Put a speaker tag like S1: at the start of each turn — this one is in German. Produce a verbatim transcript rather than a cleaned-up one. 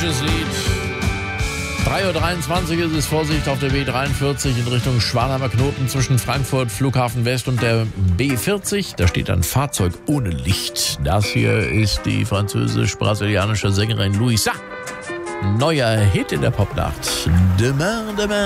S1: deutsches Lied. drei Uhr dreiundzwanzig ist es, Vorsicht auf der B dreiundvierzig in Richtung Schwanheimer Knoten zwischen Frankfurt, Flughafen West und der B vierzig. Da steht ein Fahrzeug ohne Licht. Das hier ist die französisch-brasilianische Sängerin Louisa. Neuer Hit in der Popnacht. Demain, demain.